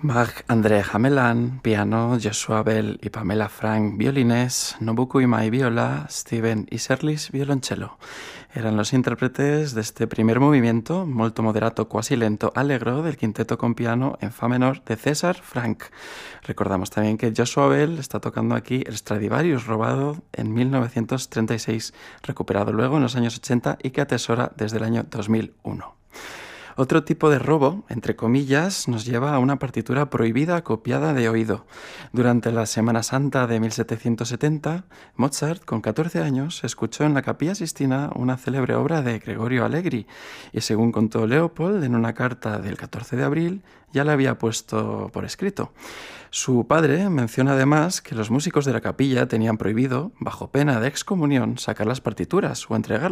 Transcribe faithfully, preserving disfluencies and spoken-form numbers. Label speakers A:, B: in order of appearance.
A: Marc André Hamelin, piano, Joshua Bell y Pamela Frank, violines, Nobuko Imai, viola, Steven Isserlis, violoncello. Eran los intérpretes de este primer movimiento, molto moderato quasi lento allegro, del quinteto con piano en fa menor de César Franck. Recordamos también que Joshua Bell está tocando aquí el Stradivarius robado en mil novecientos treinta y seis, recuperado luego en los años ochenta y que atesora desde el año dos mil uno. Otro tipo de robo, entre comillas, nos lleva a una partitura prohibida copiada de oído. Durante la Semana Santa de mil setecientos setenta, Mozart, con catorce años, escuchó en la Capilla Sistina una célebre obra de Gregorio Allegri, y según contó Leopold en una carta del catorce de abril, ya la había puesto por escrito. Su padre menciona además que los músicos de la capilla tenían prohibido, bajo pena de excomunión, sacar las partituras o entregarlas.